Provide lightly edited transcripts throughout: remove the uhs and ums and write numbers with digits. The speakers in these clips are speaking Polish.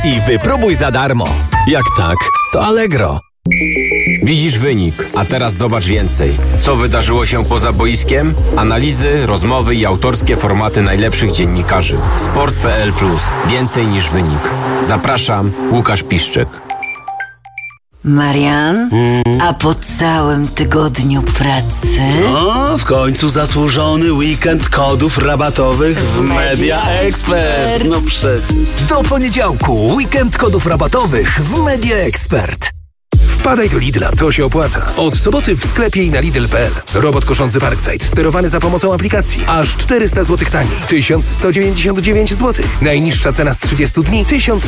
i wypróbuj za darmo. Jak tak, to Allegro. Widzisz wynik, a teraz zobacz więcej. Co wydarzyło się poza boiskiem? Analizy, rozmowy i autorskie formaty najlepszych dziennikarzy. Sport.pl+. Więcej niż wynik. Zapraszam, Łukasz Piszczek. Marian, a po całym tygodniu pracy? O, w końcu zasłużony weekend kodów rabatowych w Media Expert. No przecież. Do poniedziałku weekend kodów rabatowych w Media Expert. Wpadaj do Lidla, to się opłaca. Od soboty w sklepie i na Lidl.pl. Robot koszący Parkside, sterowany za pomocą aplikacji. Aż 400 zł taniej. 1199 zł. Najniższa cena z 30 dni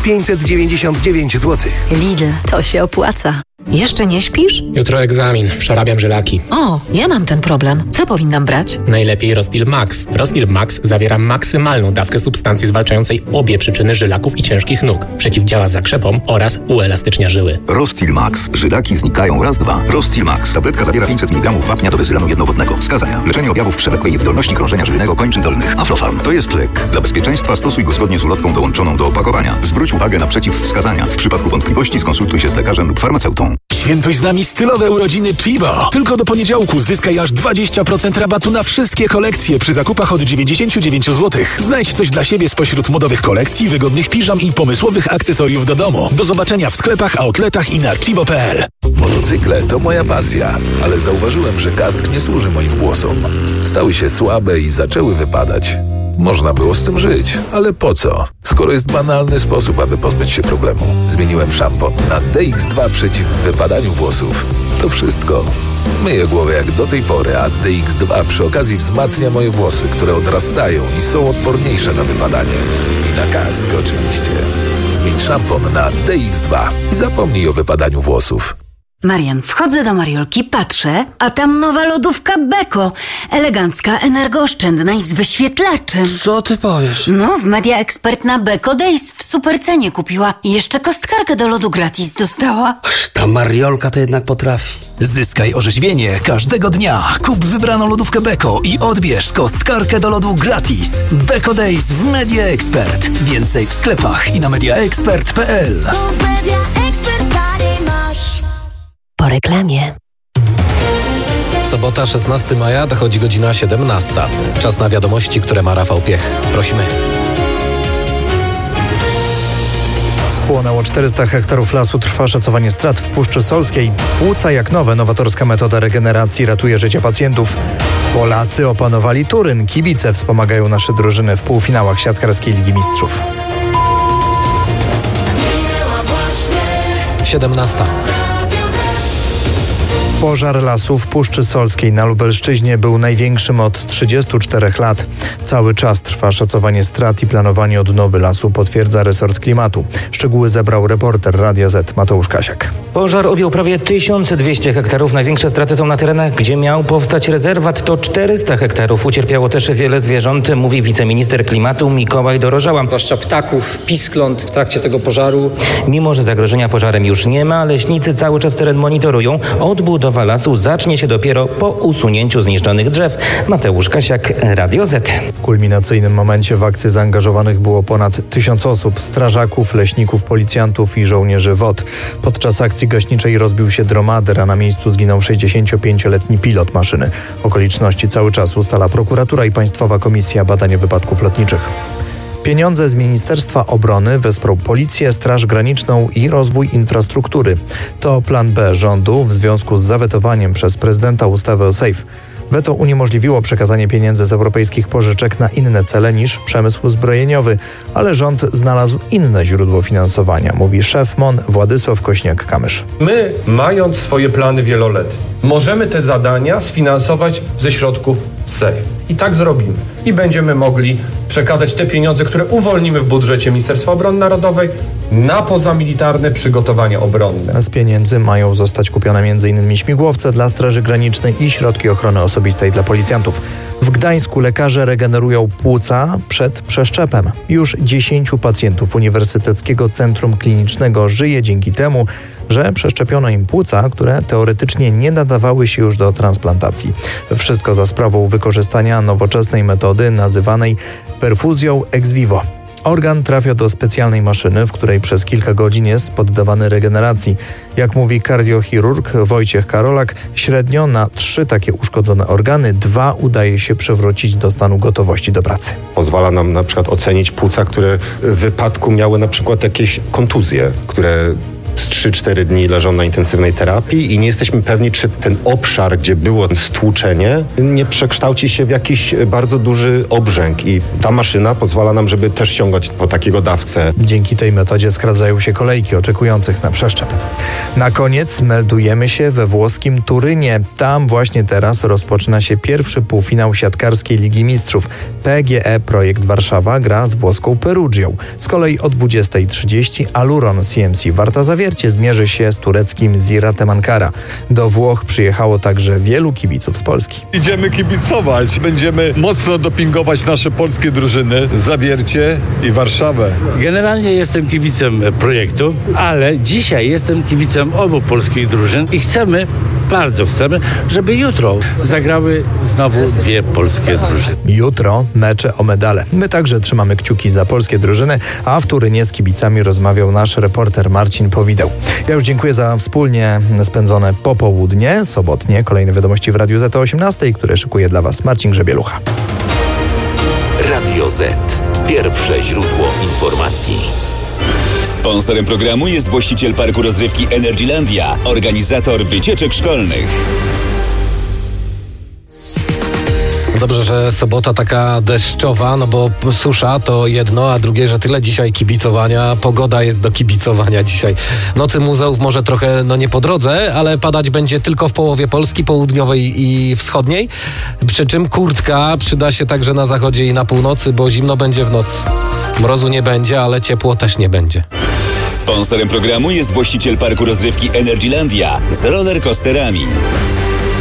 1599 zł. Lidl, to się opłaca. Jeszcze nie śpisz? Jutro egzamin, przerabiam żylaki. O, ja mam ten problem. Co powinnam brać? Najlepiej Rostil Max. Rostil Max zawiera maksymalną dawkę substancji zwalczającej obie przyczyny żylaków i ciężkich nóg. Przeciwdziała zakrzepom oraz uelastycznia żyły. Rostil Max. Żylaki znikają raz, dwa. Rostil Max. Tabletka zawiera 500 mg wapnia do bezylanu jednowodnego. Wskazania. Leczenie objawów przewlekłej niewydolności krążenia żylnego kończyn dolnych. Aflofarm. To jest lek. Dla bezpieczeństwa stosuj go zgodnie z ulotką dołączoną do opakowania. Zwróć uwagę na przeciwwskazania. W przypadku wątpliwości skonsultuj się z lekarzem lub farmaceutą. Świętuj z nami stylowe urodziny Chibo. Tylko do poniedziałku zyskaj aż 20% rabatu na wszystkie kolekcje przy zakupach od 99 zł. Znajdź coś dla siebie spośród modowych kolekcji, wygodnych piżam i pomysłowych akcesoriów do domu. Do zobaczenia w sklepach, outletach i na chibo.pl. Motocykle to moja pasja, ale zauważyłem, że kask nie służy moim włosom. Stały się słabe i zaczęły wypadać. Można było z tym żyć, ale po co? Skoro jest banalny sposób, aby pozbyć się problemu. Zmieniłem szampon na DX2 przeciw wypadaniu włosów. To wszystko. Myję głowę jak do tej pory, a DX2 przy okazji wzmacnia moje włosy, które odrastają i są odporniejsze na wypadanie. I na kask oczywiście. Zmień szampon na DX2 i zapomnij o wypadaniu włosów. Marian, wchodzę do Mariolki, patrzę, a tam nowa lodówka Beko. Elegancka, energooszczędna i z wyświetlaczem. Co ty powiesz? No, w Media Expert na Beko Days w supercenie kupiła i jeszcze kostkarkę do lodu gratis dostała. Aż ta Mariolka to jednak potrafi. Zyskaj orzeźwienie każdego dnia. Kup wybraną lodówkę Beko i odbierz kostkarkę do lodu gratis. Beko Days w Media Expert. Więcej w sklepach i na mediaexpert.pl. Po reklamie. Sobota, 16 maja, dochodzi godzina 17. Czas na wiadomości, które ma Rafał Piech. Prosimy. Spłonęło 400 hektarów lasu, trwa szacowanie strat w Puszczy Solskiej. Płuca jak nowe, nowatorska metoda regeneracji ratuje życie pacjentów. Polacy opanowali Turyn. Kibice wspomagają nasze drużyny w półfinałach siatkarskiej Ligi Mistrzów. 17. Pożar lasu w Puszczy Solskiej na Lubelszczyźnie był największym od 34 lat. Cały czas trwa szacowanie strat i planowanie odnowy lasu, potwierdza resort klimatu. Szczegóły zebrał reporter Radia Z Mateusz Kasiak. Pożar objął prawie 1200 hektarów. Największe straty są na terenach, gdzie miał powstać rezerwat. To 400 hektarów. Ucierpiało też wiele zwierząt, mówi wiceminister klimatu Mikołaj Dorożała. Zwłaszcza ptaków, piskląt w trakcie tego pożaru. Mimo że zagrożenia pożarem już nie ma, leśnicy cały czas teren monitorują. Odbudowa lasu zacznie się dopiero po usunięciu zniszczonych drzew. Mateusz Kasiak, Radio Z. W kulminacyjnym momencie w akcję zaangażowanych było ponad 1000 osób, strażaków, leśników, policjantów i żołnierzy WOT. Podczas akcji gaśniczej rozbił się dromader, a na miejscu zginął 65-letni pilot maszyny. Okoliczności cały czas ustala prokuratura i Państwowa Komisja Badania Wypadków Lotniczych. Pieniądze z Ministerstwa Obrony wesprą Policję, Straż Graniczną i rozwój infrastruktury. To plan B rządu w związku z zawetowaniem przez prezydenta ustawy o SAFE. Weto uniemożliwiło przekazanie pieniędzy z europejskich pożyczek na inne cele niż przemysł zbrojeniowy, ale rząd znalazł inne źródło finansowania, mówi szef MON Władysław Kośniak-Kamysz. My, mając swoje plany wieloletnie, możemy te zadania sfinansować ze środków SAFE. I tak zrobimy. I będziemy mogli przekazać te pieniądze, które uwolnimy w budżecie Ministerstwa Obrony Narodowej na pozamilitarne przygotowania obronne. Z pieniędzy mają zostać kupione m.in. śmigłowce dla Straży Granicznej i środki ochrony osobistej dla policjantów. W Gdańsku lekarze regenerują płuca przed przeszczepem. Już 10 pacjentów Uniwersyteckiego Centrum Klinicznego żyje dzięki temu, że przeszczepiono im płuca, które teoretycznie nie nadawały się już do transplantacji. Wszystko za sprawą wykorzystania nowoczesnej metody nazywanej perfuzją ex vivo. Organ trafia do specjalnej maszyny, w której przez kilka godzin jest poddawany regeneracji. Jak mówi kardiochirurg Wojciech Karolak, średnio na 3 takie uszkodzone organy 2 udaje się przywrócić do stanu gotowości do pracy. Pozwala nam na przykład ocenić płuca, które w wypadku miały na przykład jakieś kontuzje, które z 3-4 dni leżą na intensywnej terapii i nie jesteśmy pewni, czy ten obszar, gdzie było stłuczenie, nie przekształci się w jakiś bardzo duży obrzęk i ta maszyna pozwala nam, żeby też sięgać po takiego dawcę. Dzięki tej metodzie skracają się kolejki oczekujących na przeszczep. Na koniec meldujemy się we włoskim Turynie. Tam właśnie teraz rozpoczyna się pierwszy półfinał siatkarskiej Ligi Mistrzów. PGE Projekt Warszawa gra z włoską Perugią. Z kolei o 20:30 Aluron CMC Warta Zawiercie zmierzy się z tureckim Ziratem Ankara. Do Włoch przyjechało także wielu kibiców z Polski. Idziemy kibicować. Będziemy mocno dopingować nasze polskie drużyny, Zawiercie i Warszawę. Generalnie jestem kibicem projektu, ale dzisiaj jestem kibicem obu polskich drużyn i bardzo chcemy, żeby jutro zagrały znowu 2 polskie drużyny. Jutro mecze o medale. My także trzymamy kciuki za polskie drużyny, a w Turynie z kibicami rozmawiał nasz reporter Marcin Powideł. Ja już dziękuję za wspólnie spędzone popołudnie, sobotnie. Kolejne wiadomości w Radiu Z o 18, które szykuje dla Was Marcin Grzebielucha. Radio Z. Pierwsze źródło informacji. Sponsorem programu jest właściciel parku rozrywki Energylandia, organizator wycieczek szkolnych. Dobrze, że sobota taka deszczowa, no bo susza to jedno, a drugie, że tyle dzisiaj kibicowania. Pogoda jest do kibicowania dzisiaj. Nocy muzeów może trochę nie po drodze, ale padać będzie tylko w połowie Polski, południowej i wschodniej. Przy czym kurtka przyda się także na zachodzie i na północy, bo zimno będzie w nocy. Mrozu nie będzie, ale ciepło też nie będzie. Sponsorem programu jest właściciel parku rozrywki Energylandia z rollercoasterami.